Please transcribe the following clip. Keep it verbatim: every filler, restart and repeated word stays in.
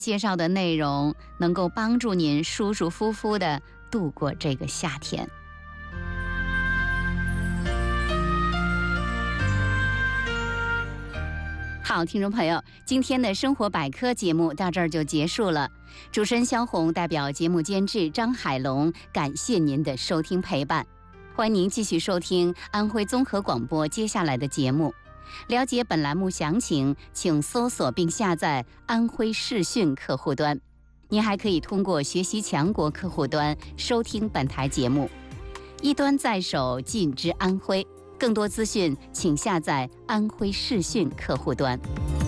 介绍的内容能够帮助您舒舒服服地度过这个夏天。好，听众朋友，今天的生活百科节目到这儿就结束了。主持人萧红代表节目监制张海龙，感谢您的收听陪伴。欢迎您继续收听安徽综合广播接下来的节目。了解本栏目详情，请搜索并下载安徽视讯客户端。您还可以通过学习强国客户端收听本台节目。一端在手，尽知安徽。更多资讯，请下载安徽视讯客户端。